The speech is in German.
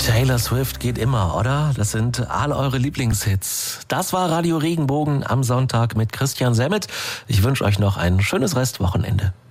Taylor Swift geht immer, oder? Das sind all eure Lieblingshits. Das war Radio Regenbogen am Sonntag mit Christian Semmelt. Ich wünsche euch noch ein schönes Restwochenende.